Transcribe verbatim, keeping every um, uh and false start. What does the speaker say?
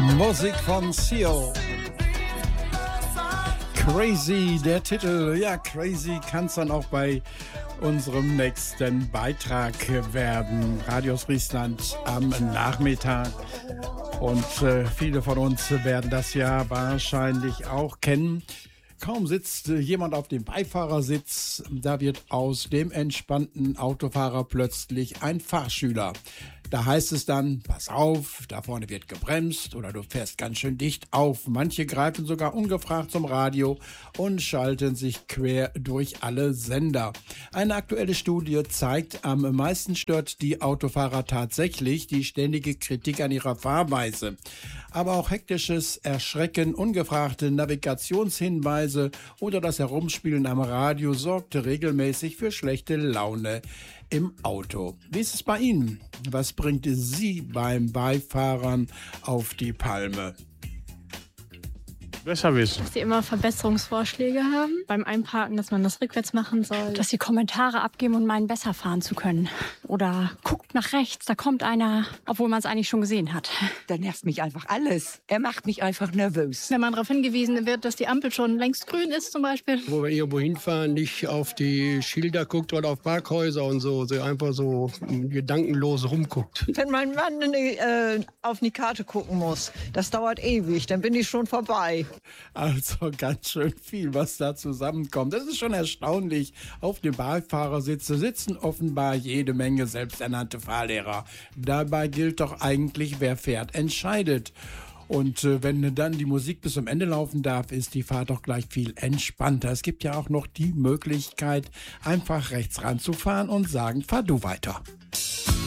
Musik von Seal. Crazy, der Titel. Ja, crazy kann es dann auch bei unserem nächsten Beitrag werden. Radio Friesland am Nachmittag. Und äh, viele von uns werden das ja wahrscheinlich auch kennen. Kaum sitzt jemand auf dem Beifahrersitz, da wird aus dem entspannten Autofahrer plötzlich ein Fahrschüler. Da heißt es dann, pass auf, da vorne wird gebremst oder du fährst ganz schön dicht auf. Manche greifen sogar ungefragt zum Radio und schalten sich quer durch alle Sender. Eine aktuelle Studie zeigt, am meisten stört die Autofahrer tatsächlich die ständige Kritik an ihrer Fahrweise. Aber auch hektisches Erschrecken, ungefragte Navigationshinweise oder das Herumspielen am Radio sorgte regelmäßig für schlechte Laune im Auto. Wie ist es bei Ihnen? Was bringt Sie beim Beifahren auf die Palme? Besser wissen. Dass sie immer Verbesserungsvorschläge haben. Beim Einparken, dass man das rückwärts machen soll. Dass sie Kommentare abgeben und meinen, besser fahren zu können. Oder guckt nach rechts, da kommt einer, obwohl man es eigentlich schon gesehen hat. Der nervt mich einfach alles. Er macht mich einfach nervös. Wenn man darauf hingewiesen wird, dass die Ampel schon längst grün ist zum Beispiel. Wo wir irgendwo hinfahren, nicht auf die Schilder guckt oder auf Parkhäuser und so. so einfach so gedankenlos rumguckt. Wenn mein Mann äh, auf die Karte gucken muss, das dauert ewig, dann bin ich schon vorbei. Also ganz schön viel, was da zusammenkommt. Das ist schon erstaunlich. Auf dem Beifahrersitz sitzen offenbar jede Menge selbsternannte Fahrlehrer. Dabei gilt doch eigentlich, wer fährt, entscheidet. Und äh, wenn dann die Musik bis zum Ende laufen darf, ist die Fahrt doch gleich viel entspannter. Es gibt ja auch noch die Möglichkeit, einfach rechts ranzufahren und sagen, fahr du weiter.